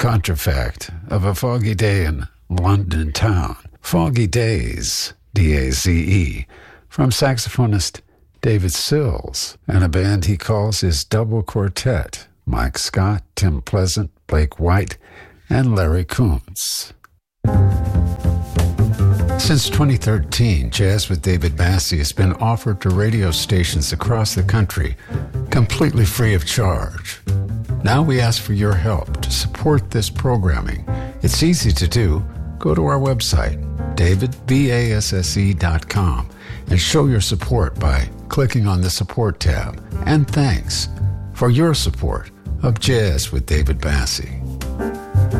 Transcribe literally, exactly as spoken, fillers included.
contrafact of a foggy day in London town. Foggy Days, D A Z E, from saxophonist David Sills, and a band he calls his Double Quartet, Mike Scott, Tim Pleasant, Blake White, and Larry Koontz. Since twenty thirteen, Jazz with David Bassie has been offered to radio stations across the country, completely free of charge. Now we ask for your help to support this programming. It's easy to do. Go to our website, david basse dot com, and show your support by clicking on the Support tab. And thanks for your support of Jazz with David Bassie.